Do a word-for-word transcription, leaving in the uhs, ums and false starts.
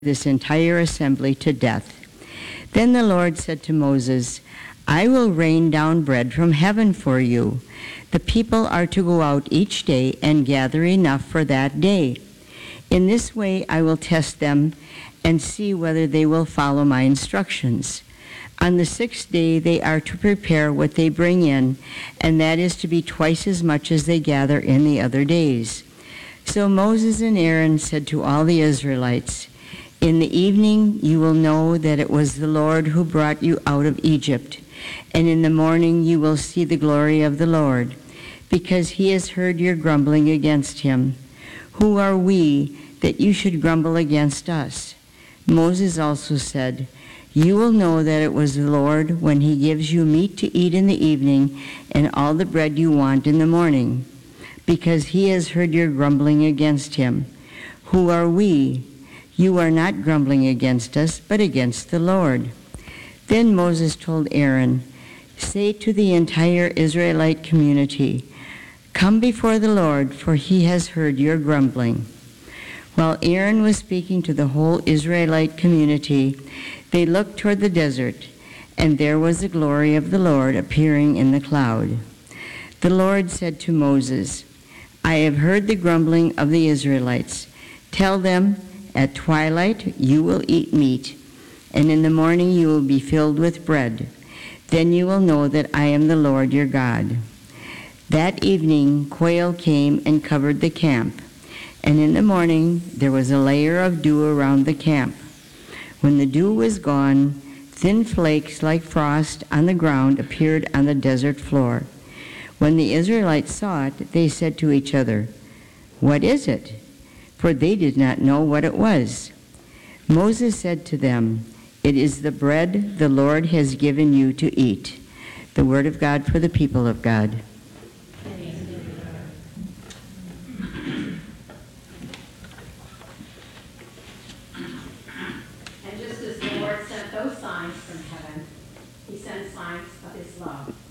this entire assembly to death. Then the Lord said to Moses, I will rain down bread from heaven for you. The people are to go out each day and gather enough for that day. In this way I will test them and see whether they will follow my instructions. On the sixth day they are to prepare what they bring in, and that is to be twice as much as they gather in the other days. So Moses and Aaron said to all the Israelites, In the evening you will know that it was the Lord who brought you out of Egypt, and in the morning you will see the glory of the Lord, because he has heard your grumbling against him. Who are we that you should grumble against us? Moses also said, You will know that it was the Lord when he gives you meat to eat in the evening and all the bread you want in the morning, because he has heard your grumbling against him. Who are we? You are not grumbling against us, but against the Lord. Then Moses told Aaron, Say to the entire Israelite community, Come before the Lord, for he has heard your grumbling. While Aaron was speaking to the whole Israelite community, they looked toward the desert, and there was the glory of the Lord appearing in the cloud. The Lord said to Moses, I have heard the grumbling of the Israelites. Tell them, At twilight you will eat meat, and in the morning you will be filled with bread. Then you will know that I am the Lord your God. That evening quail came and covered the camp, and in the morning there was a layer of dew around the camp. When the dew was gone, thin flakes like frost on the ground appeared on the desert floor. When the Israelites saw it, they said to each other, What is it? For they did not know what it was. Moses said to them, It is the bread the Lord has given you to eat. The word of God for the people of God. And just as the Lord sent those signs from heaven, he sends signs of his love.